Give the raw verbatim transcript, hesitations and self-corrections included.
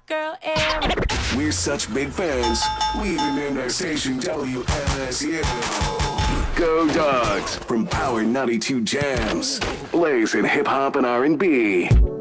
girl era. We're such big fans, we even named our station W L S U. Go Dogs from Power ninety-two Jams, blazing hip hop and R and B.